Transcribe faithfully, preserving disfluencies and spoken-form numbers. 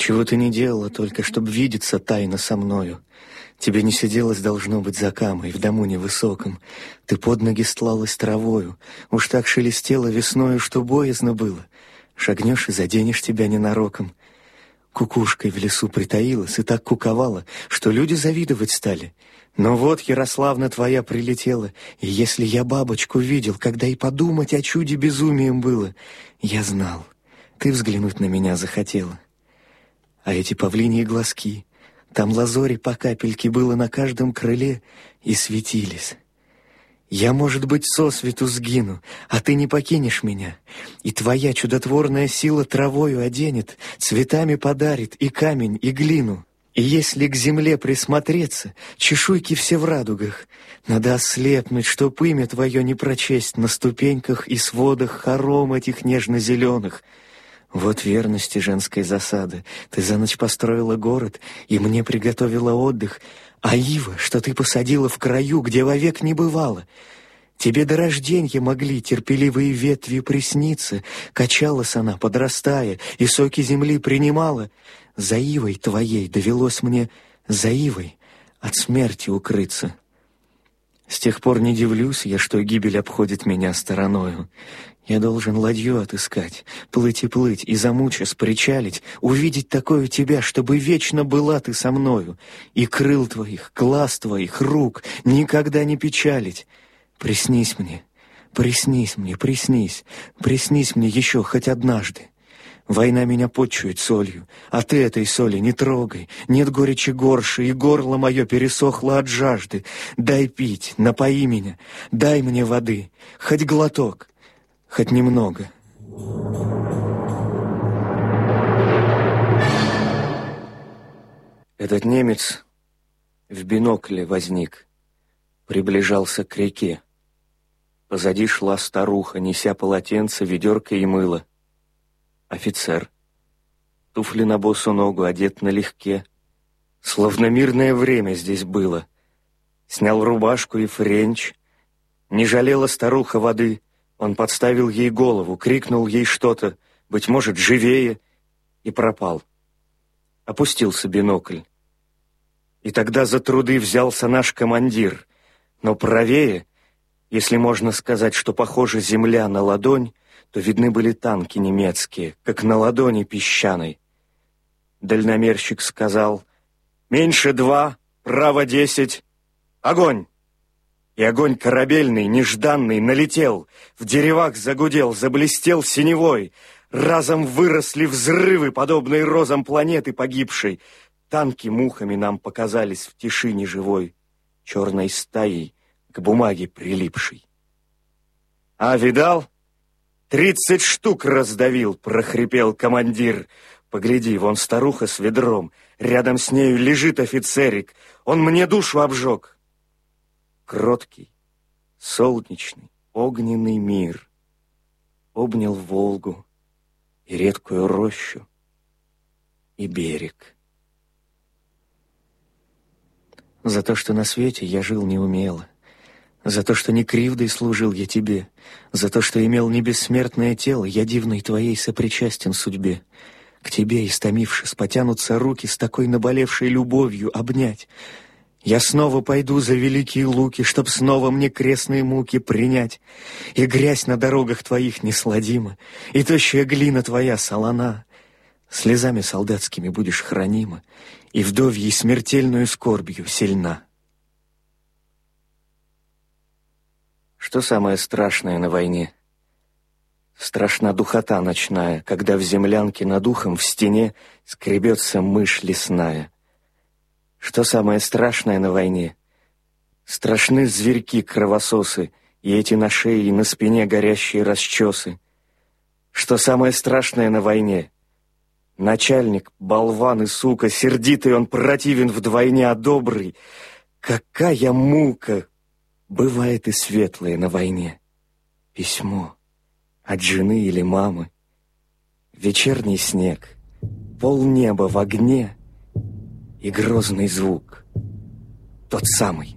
Чего ты не делала только, чтобы видеться тайно со мною? Тебе не сиделось, должно быть, за камой в дому невысоком. Ты под ноги стлалась травою, уж так шелестела весною, что боязно было. Шагнешь и заденешь тебя ненароком. Кукушкой в лесу притаилась и так куковала, что люди завидовать стали. Но вот Ярославна твоя прилетела, и если я бабочку видел, когда и подумать о чуде безумием было, я знал, ты взглянуть на меня захотела. А эти павлиньи глазки, там лазори по капельке было на каждом крыле и светились. Я, может быть, сосвету сгину, а ты не покинешь меня, и твоя чудотворная сила травою оденет, цветами подарит и камень, и глину. И если к земле присмотреться, чешуйки все в радугах, надо ослепнуть, чтоб имя твое не прочесть на ступеньках и сводах хором этих нежно-зеленых. Вот верности женской засады. Ты за ночь построила город и мне приготовила отдых, а ива, что ты посадила в краю, где вовек не бывало. Тебе до рожденья могли терпеливые ветви присниться, качалась она, подрастая, и соки земли принимала. За ивой твоей довелось мне за ивой от смерти укрыться. С тех пор не дивлюсь я, что гибель обходит меня стороною. Я должен ладью отыскать, плыть и плыть, и замучась причалить, увидеть такое тебя, чтобы вечно была ты со мною, и крыл твоих, глаз твоих, рук никогда не печалить. Приснись мне, приснись мне, приснись, приснись мне еще хоть однажды. Война меня почует солью, а ты этой соли не трогай. Нет горечи горше, и горло мое пересохло от жажды. Дай пить, напои меня, дай мне воды, хоть глоток, хоть немного. Этот немец в бинокле возник, приближался к реке. Позади шла старуха, неся полотенце, ведерко и мыло. Офицер. Туфли на босу ногу, одет налегке. Словно мирное время здесь было. Снял рубашку и френч. Не жалела старуха воды. Он подставил ей голову, крикнул ей что-то, быть может, живее, и пропал. Опустился бинокль. И тогда за труды взялся наш командир. Но правее, если можно сказать, что похожа земля на ладонь, то видны были танки немецкие, как на ладони песчаной. Дальномерщик сказал: «Меньше два, право десять, огонь!» И огонь корабельный, нежданный, налетел, в деревах загудел, заблестел синевой. Разом выросли взрывы, подобные розам планеты погибшей. Танки мухами нам показались в тиши неживой, черной стаей к бумаге прилипшей. «А, видал? Тридцать штук раздавил», — прохрипел командир. «Погляди, вон старуха с ведром, рядом с нею лежит офицерик, он мне душу обжег». Кроткий, солнечный, огненный мир обнял Волгу и редкую рощу и берег. За то, что на свете я жил неумело, за то, что не кривдой служил я тебе, за то, что имел не бессмертное тело, я дивной твоей сопричастен судьбе. К тебе, истомившись, потянутся руки с такой наболевшей любовью обнять. Я снова пойду за великие луки, чтоб снова мне крестные муки принять. И грязь на дорогах твоих несладима, и тощая глина твоя солона. Слезами солдатскими будешь хранима, и вдовьей смертельную скорбью сильна. Что самое страшное на войне? Страшна духота ночная, когда в землянке над ухом в стене скребется мышь лесная. Что самое страшное на войне? Страшны зверьки-кровососы и эти на шее и на спине горящие расчесы. Что самое страшное на войне? Начальник, болван и сука, сердитый он, противен вдвойне, а добрый. Какая мука! Бывает и светлое на войне. Письмо от жены или мамы, вечерний снег, полнеба в огне и грозный звук, тот самый,